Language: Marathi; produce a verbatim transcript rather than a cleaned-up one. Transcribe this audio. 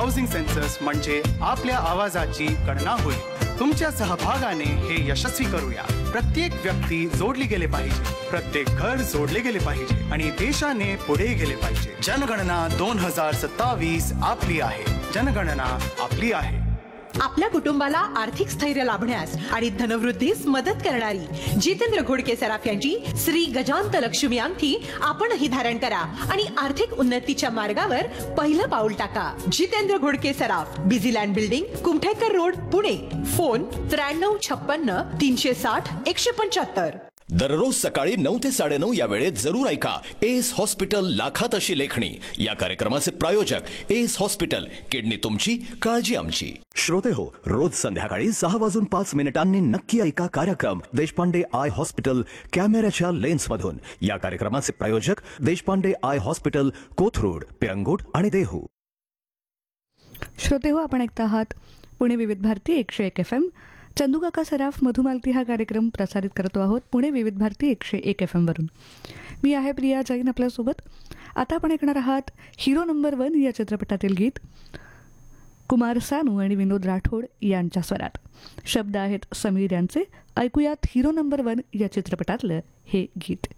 हाऊसिंग सेन्सस म्हणजे आपल्या आवाजाची गणना होईल. तुमच्या सहभागाने हे यशस्वी करूया. प्रत्येक व्यक्ती जोडली गेले पाहिजे, प्रत्येक घर जोडले गेले पाहिजे आणि देशाने पुढे गेले पाहिजे. जनगणना दोन हजार सत्तावीस आपली आहे. जनगणना आपली आहे. आपल्या कुटुंबाला आर्थिक स्थैर्य लाभण्यास आणि धनवृद्धीस मदत करणारी जितेंद्र घोडके सराफ यांची श्री गजांत लक्ष्मी अंगठी आपणही धारण करा आणि आर्थिक उन्नतीच्या मार्गावर पहिलं पाऊल टाका. जितेंद्र घोडके सराफ, Busyland building, Kumthekar road, Pune. Phone त्र्याण्णव छप्पन्न तीनशे साठ एकशे पंच्याहत्तर. दररोज सकाळी नऊ ते साडेनऊ या वेळेत जरूर ऐका एस हॉस्पिटल लाखात अशी लेखणी. या कार्यक्रमाचे प्रायोजक एस हॉस्पिटल, किडनी तुमची, काळजी आमची. श्रोते हो, रोज संध्याकाळी सहा वाजून पाच मिनिटांनी नक्की ऐका कार्यक्रम देशपांडे आय हॉस्पिटल, कॅमेऱ्याच्या लेन्स मधून. या कार्यक्रमाचे प्रायोजक देशपांडे आय हॉस्पिटल, कोथरूड, पेरंगोट आणि देहू. श्रोते हो, आपण ऐकता आहात पुणे विविध भारती एकशे एक एफ एम. चंदूकाका सराफ मधुमालती हा कार्यक्रम प्रसारित करतो आहोत पुणे विविध भारती एकशे एक एफ एमवरून. मी आहे प्रिया जैन आपल्यासोबत. आता आपण ऐकणार आहात हिरो नंबर वन या चित्रपटातील गीत कुमार सानू आणि विनोद राठोड यांच्या स्वरात. शब्द आहेत समीर यांचे. ऐकूयात हिरो नंबर वन या चित्रपटातलं हे गीत.